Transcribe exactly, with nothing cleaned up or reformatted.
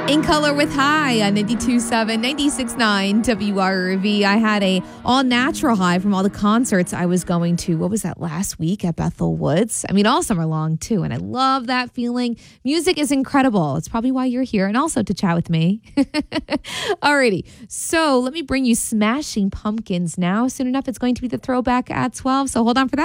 In Color with High on ninety-two point seven, ninety-six point nine W R V. I had a all-natural high from all the concerts I was going to. What was that, last week at Bethel Woods? I mean, all summer long, too. And I love that feeling. Music is incredible. It's probably why you're here and also to chat with me. Alrighty. So let me bring you Smashing Pumpkins now. Soon enough, it's going to be the throwback at twelve. So hold on for that.